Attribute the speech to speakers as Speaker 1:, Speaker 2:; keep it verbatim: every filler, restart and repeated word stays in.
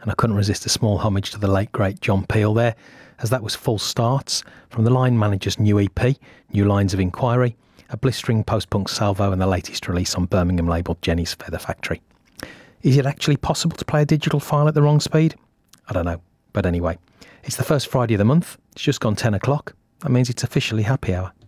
Speaker 1: and I couldn't resist a small homage to the late great John Peel there, as that was Full Starts from the Line Manager's new E P, New Lines of Inquiry, a blistering post-punk salvo and the latest release on Birmingham label Jenny's Feather Factory. Is it actually possible to play a digital file at the wrong speed? I don't know, but anyway, it's the first Friday of the month, it's just gone ten o'clock, that means it's officially happy hour.